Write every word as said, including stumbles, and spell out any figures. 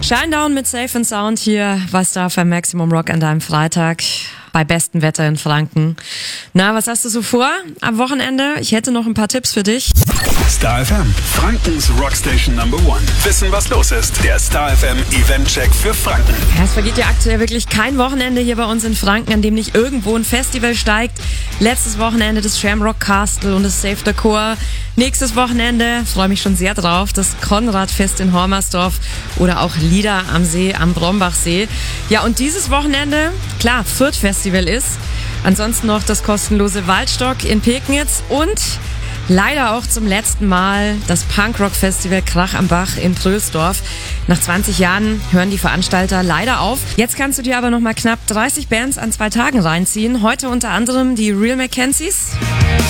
Shinedown mit Safe and Sound hier bei Star F M Maximum Rock an deinem Freitag bei bestem Wetter in Franken. Na, was hast du so vor am Wochenende? Ich hätte noch ein paar Tipps für dich. Star F M, Frankens Rockstation Number One. Wissen, was los ist. Der Star F M Event-Check für Franken. Ja, es vergeht ja aktuell wirklich kein Wochenende hier bei uns in Franken, an dem nicht irgendwo ein Festival steigt. Letztes Wochenende das Shamrock Castle und das Save the Core. Nächstes Wochenende, freue mich schon sehr drauf, das Konradfest in Hormersdorf oder auch Lieder am See, am Brombachsee. Ja, und dieses Wochenende, klar, Fürth Festival ist. Ansonsten noch das kostenlose Waldstock in Pegnitz und leider auch zum letzten Mal das Punkrock-Festival Krach am Bach in Prösdorf. Nach zwanzig Jahren hören die Veranstalter leider auf. Jetzt kannst du dir aber noch mal knapp dreißig Bands an zwei Tagen reinziehen. Heute unter anderem die Real Mackenzies.